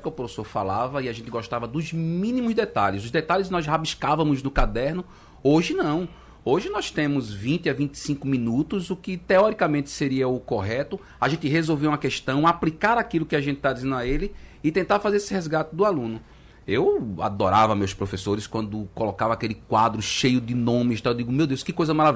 que o professor falava e a gente gostava dos mínimos detalhes. Os detalhes nós rabiscávamos no caderno, hoje não. Hoje nós temos 20 a 25 minutos, o que teoricamente seria o correto, a gente resolver uma questão, aplicar aquilo que a gente está dizendo a ele e tentar fazer esse resgate do aluno. Eu adorava meus professores quando colocava aquele quadro cheio de nomes, tá? Eu digo, meu Deus, que coisa maravilhosa.